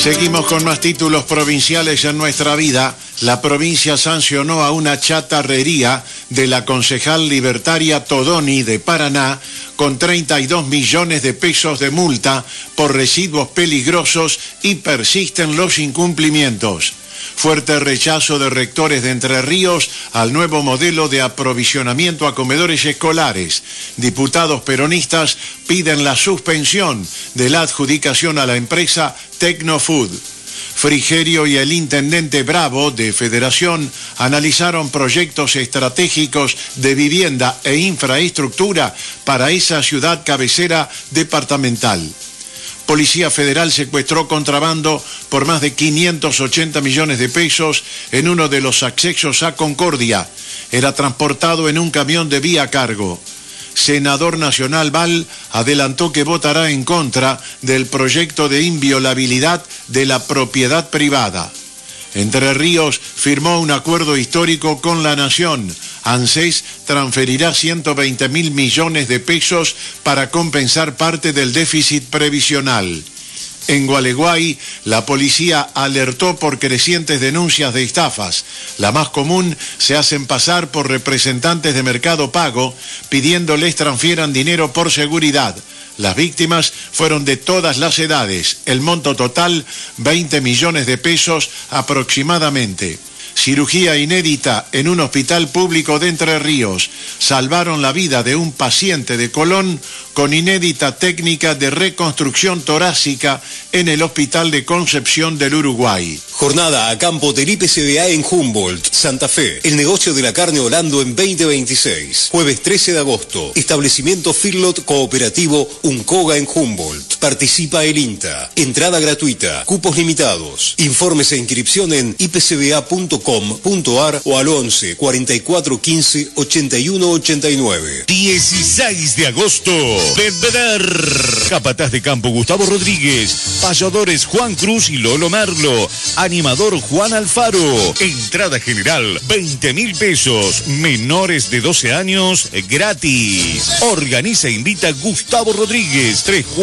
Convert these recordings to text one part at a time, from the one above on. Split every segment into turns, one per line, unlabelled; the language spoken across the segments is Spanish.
Seguimos con más títulos provinciales en nuestra vida. La provincia sancionó a una chatarrería de la concejal libertaria Todoni de Paraná con 32 millones de pesos de multa por residuos peligrosos y persisten los incumplimientos. Fuerte rechazo de rectores de Entre Ríos al nuevo modelo de aprovisionamiento a comedores escolares. Diputados peronistas piden la suspensión de la adjudicación a la empresa Tecnofood. Frigerio y el intendente Bravo de Federación analizaron proyectos estratégicos de vivienda e infraestructura para esa ciudad cabecera departamental. Policía Federal secuestró contrabando por más de 580 millones de pesos en uno de los accesos a Concordia. Era transportado en un camión de vía cargo. Senador Nacional Val adelantó que votará en contra del proyecto de inviolabilidad de la propiedad privada. Entre Ríos firmó un acuerdo histórico con la Nación. ANSES transferirá 120.000 millones de pesos para compensar parte del déficit previsional. En Gualeguay, la policía alertó por crecientes denuncias de estafas. La más común se hacen pasar por representantes de Mercado Pago, pidiéndoles transfieran dinero por seguridad. Las víctimas fueron de todas las edades. El monto total, 20 millones de pesos aproximadamente. Cirugía inédita en un hospital público de Entre Ríos. Salvaron la vida de un paciente de Colón con inédita técnica de reconstrucción torácica en el Hospital de Concepción del Uruguay.
Jornada a campo del IPCBA en Humboldt, Santa Fe. El negocio de la carne Holando en 2026. Jueves 13 de agosto. Establecimiento Feedlot Cooperativo Uncoga en Humboldt. Participa el INTA. Entrada gratuita. Cupos limitados. Informes e inscripción en ipcba.com.ar o al 11 44 15 81 89.
16 de agosto. Belvedere. Capataz de campo Gustavo Rodríguez. Payadores Juan Cruz y Lolo Merlo. Animador Juan Alfaro. Entrada general 20.000 pesos. Menores de 12 años gratis. Organiza e invita Gustavo Rodríguez.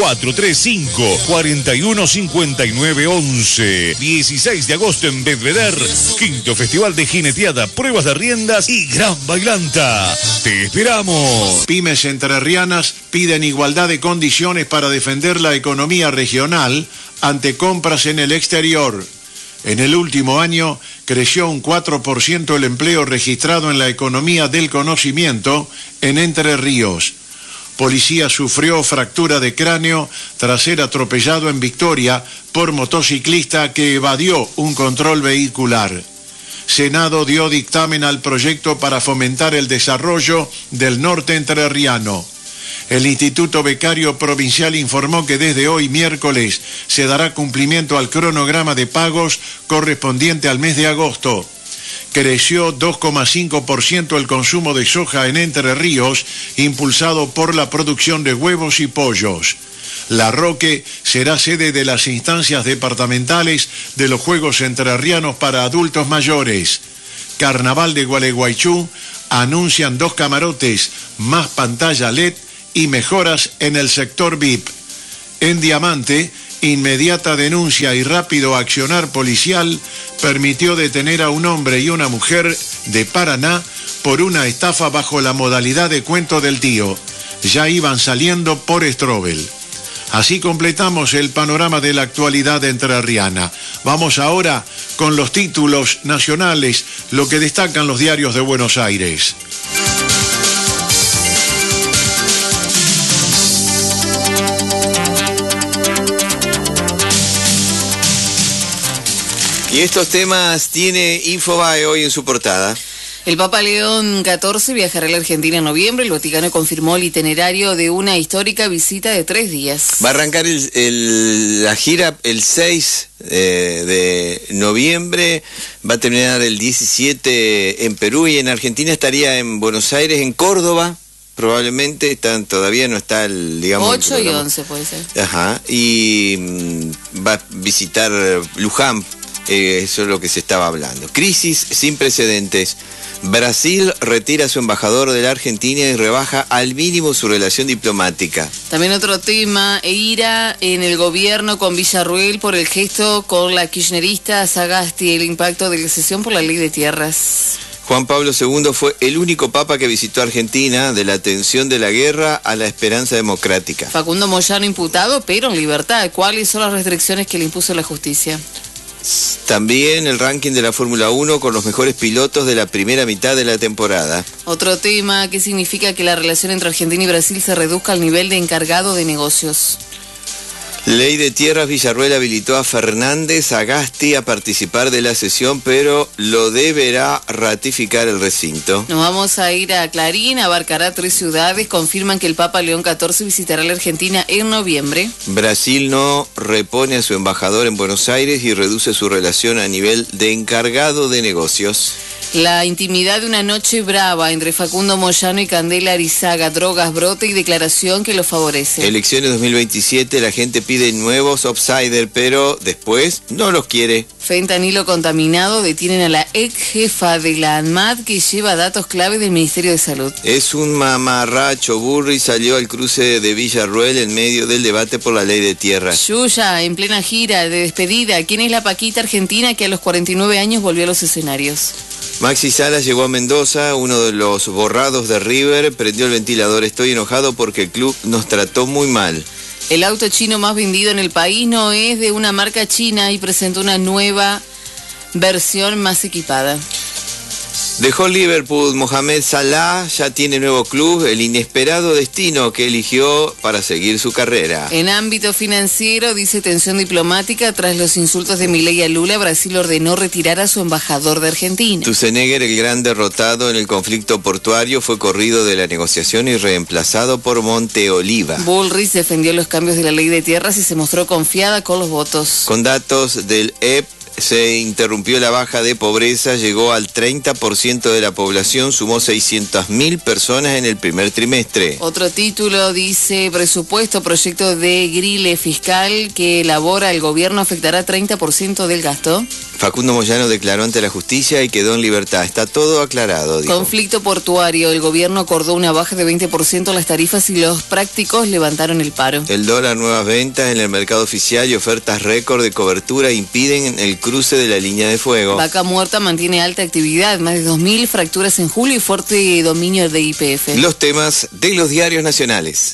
3435 41 59 11. 16 de agosto en Belvedere. Quinto Festival de Jineteada, Pruebas de Riendas y Gran Bailanta. Te esperamos.
Pymes entrerrianas piden igualdad de condiciones para defender la economía regional ante compras en el exterior. En el último año creció un 4% el empleo registrado en la economía del conocimiento en Entre Ríos. Policía sufrió fractura de cráneo tras ser atropellado en Victoria por motociclista que evadió un control vehicular. Senado dio dictamen al proyecto para fomentar el desarrollo del norte entrerriano. El Instituto Becario Provincial informó que desde hoy miércoles se dará cumplimiento al cronograma de pagos correspondiente al mes de agosto. Creció 2,5% el consumo de soja en Entre Ríos, impulsado por la producción de huevos y pollos. La Roque será sede de las instancias departamentales de los Juegos Entrerrianos para adultos mayores. Carnaval de Gualeguaychú anuncian 2 camarotes, más pantalla LED y mejoras en el sector VIP. En Diamante, inmediata denuncia y rápido accionar policial permitió detener a un hombre y una mujer de Paraná por una estafa bajo la modalidad de cuento del tío. Ya iban saliendo por Strobel. Así completamos el panorama de la actualidad entrerriana. Vamos ahora con los títulos nacionales, lo que destacan los diarios de Buenos Aires.
Y estos temas tiene Infobae hoy en su portada.
El Papa León XIV viajará a la Argentina en noviembre. El Vaticano confirmó el itinerario de una histórica visita de 3 días.
Va a arrancar la gira el 6 de noviembre, va a terminar el 17 en Perú y en Argentina estaría en Buenos Aires, en Córdoba. Probablemente todavía no está el, digamos...
8 y 11 puede ser.
Ajá, y va a visitar Luján Eso es lo que se estaba hablando. Crisis sin precedentes. Brasil retira a su embajador de la Argentina y rebaja al mínimo su relación diplomática.
También otro tema, ira en el gobierno con Villarruel por el gesto con la kirchnerista Sagasti, el impacto de la sesión por la ley de tierras.
Juan Pablo II fue el único papa que visitó Argentina, de la tensión de la guerra a la esperanza democrática.
Facundo Moyano imputado, pero en libertad. ¿Cuáles son las restricciones que le impuso la justicia?
También el ranking de la Fórmula 1 con los mejores pilotos de la primera mitad de la temporada.
Otro tema, ¿qué significa que la relación entre Argentina y Brasil se reduzca al nivel de encargado de negocios?
Ley de Tierras. Villarruel habilitó a Fernández Sagasti a participar de la sesión, pero lo deberá ratificar el recinto.
Nos vamos a ir a Clarín, abarcará 3 ciudades, confirman que el Papa León XIV visitará la Argentina en noviembre.
Brasil no repone a su embajador en Buenos Aires y reduce su relación a nivel de encargado de negocios.
La intimidad de una noche brava entre Facundo Moyano y Candela Arizaga, drogas, brote y declaración que lo favorece.
Elecciones 2027, la gente pide nuevos outsider, pero después no los quiere.
Fentanilo contaminado, detienen a la ex jefa de la ANMAT que lleva datos clave del Ministerio de Salud.
Es un mamarracho burro y salió al cruce de Villarruel en medio del debate por la ley de tierras.
Yuya, en plena gira de despedida, ¿quién es la Paquita argentina que a los 49 años volvió a los escenarios?
Maxi Salas llegó a Mendoza, uno de los borrados de River, prendió el ventilador. Estoy enojado porque el club nos trató muy mal.
El auto chino más vendido en el país no es de una marca china y presentó una nueva versión más equipada.
Dejó Liverpool, Mohamed Salah ya tiene nuevo club, el inesperado destino que eligió para seguir su carrera.
En ámbito financiero, dice tensión diplomática, tras los insultos de Milei a Lula, Brasil ordenó retirar a su embajador de Argentina.
Schwarzenegger, el gran derrotado en el conflicto portuario, fue corrido de la negociación y reemplazado por Monteoliva.
Bullrich defendió los cambios de la ley de tierras y se mostró confiada con los votos.
Con datos del EP, se interrumpió la baja de pobreza, llegó al 30% de la población, sumó 600.000 personas en el primer trimestre.
Otro título dice, presupuesto, proyecto de grille fiscal que elabora el gobierno afectará 30% del gasto.
Facundo Moyano declaró ante la justicia y quedó en libertad. Está todo aclarado, dijo.
Conflicto portuario, el gobierno acordó una baja de 20% en las tarifas y los prácticos levantaron el paro.
El dólar, nuevas ventas en el mercado oficial y ofertas récord de cobertura impiden el cruce de la línea de fuego.
Vaca Muerta mantiene alta actividad, más de 2.000 fracturas en julio y fuerte dominio de YPF.
Los temas de los diarios nacionales.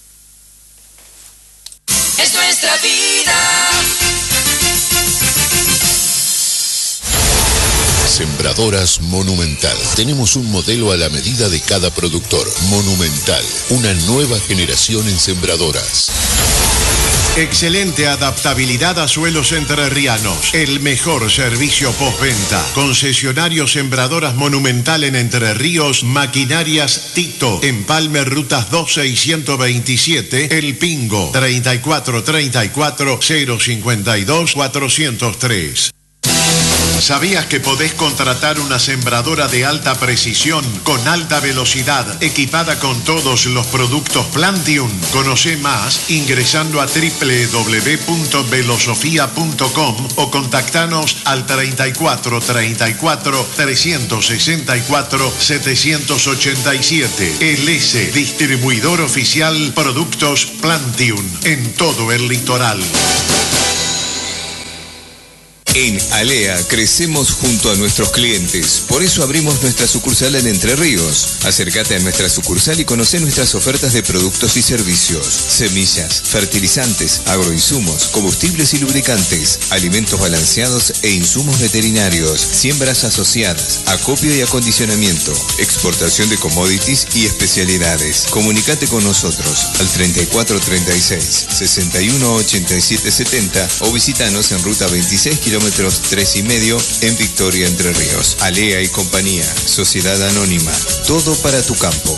Es nuestra vida.
Sembradoras Monumental. Tenemos un modelo a la medida de cada productor. Monumental, una nueva generación en sembradoras.
Excelente adaptabilidad a suelos entrerrianos. El mejor servicio postventa. Concesionario Sembradoras Monumental en Entre Ríos. Maquinarias Tito. Empalme Rutas 12 y 127. El Pingo. 3434-052-403. ¿Sabías que podés contratar una sembradora de alta precisión, con alta velocidad, equipada con todos los productos Plantium? Conoce más ingresando a www.velosofia.com o contactanos al 34 34 364 787. El S, distribuidor oficial Productos Plantium en todo el litoral.
En Alea crecemos junto a nuestros clientes, por eso abrimos nuestra sucursal en Entre Ríos. Acércate a nuestra sucursal y conoce nuestras ofertas de productos y servicios: semillas, fertilizantes, agroinsumos, combustibles y lubricantes, alimentos balanceados e insumos veterinarios, siembras asociadas, acopio y acondicionamiento, exportación de commodities y especialidades. Comunicate con nosotros al 3436 61 87 70 o visítanos en ruta 26 kilómetros 3,5 en Victoria, Entre Ríos. Alea y compañía, Sociedad Anónima, todo para tu campo.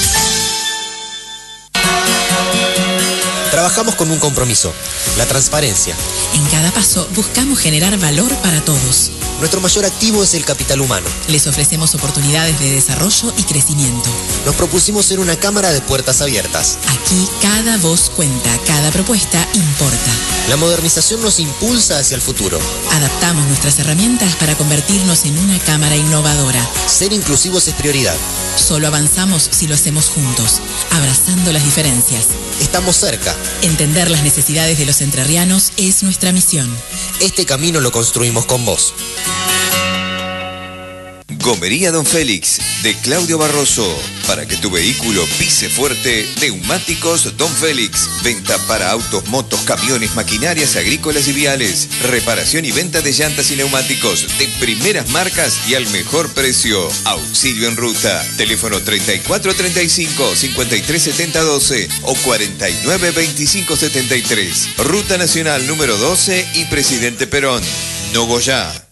Trabajamos con un compromiso, la transparencia.
En cada paso buscamos generar valor para todos.
Nuestro mayor activo es el capital humano.
Les ofrecemos oportunidades de desarrollo y crecimiento.
Nos propusimos ser una cámara de puertas abiertas.
Aquí cada voz cuenta, cada propuesta importa.
La modernización nos impulsa hacia el futuro.
Adaptamos nuestras herramientas para convertirnos en una cámara innovadora.
Ser inclusivos es prioridad.
Solo avanzamos si lo hacemos juntos, abrazando las diferencias.
Estamos cerca.
Entender las necesidades de los entrerrianos es nuestra misión.
Este camino lo construimos con vos.
Gomería Don Félix, de Claudio Barroso. Para que tu vehículo pise fuerte, Neumáticos Don Félix. Venta para autos, motos, camiones, maquinarias agrícolas y viales. Reparación y venta de llantas y neumáticos de primeras marcas y al mejor precio. Auxilio en ruta. Teléfono 3435-537012 o 492573. Ruta Nacional número 12 y Presidente Perón. Nogoyá.